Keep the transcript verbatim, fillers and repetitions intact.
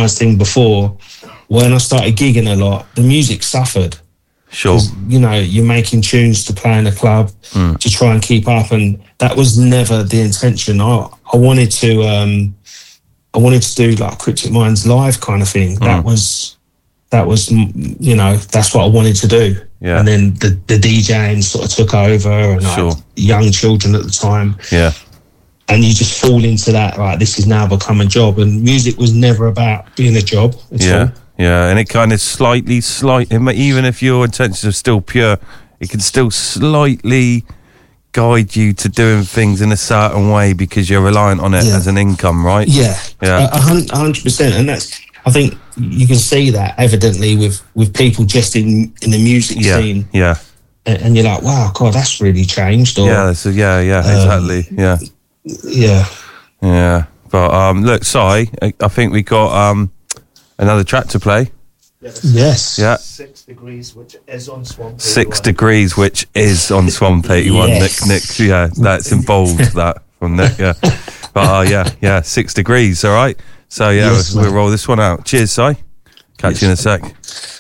nice thing before, when I started gigging a lot, the music suffered. Sure. You know, you're making tunes to play in a club mm. to try and keep up, and that was never the intention. I I wanted to um, I wanted to do like Cryptic Minds live kind of thing. Mm. That was that was you know that's what I wanted to do. Yeah. And then the the DJing sort of took over, and sure. like young children at the time. Yeah. And you just fall into that. Right, this has now become a job, and music was never about being a job at yeah. all. Yeah, and it kind of slightly, slight, even if your intentions are still pure, it can still slightly guide you to doing things in a certain way because you're reliant on it yeah. as an income, right? Yeah, yeah, a hundred percent. And that's, I think you can see that evidently with, with people just in, in the music yeah. scene. Yeah, and, and you're like, wow, God, that's really changed. Or, yeah, so yeah, yeah, um, exactly. Yeah, yeah, yeah. But um, look, Si, I, I think we got um. another track to play. Yes. Yeah. Six degrees, which is on Swamp. Six degrees, which is on Swamp eighty-one. Yes. Nick, Nick, yeah, that's in bold. That from Nick, yeah. But uh, yeah, yeah, six degrees. All right. So yeah, yes, we'll, we'll roll this one out. Cheers, Si. Catch yes. you in a sec.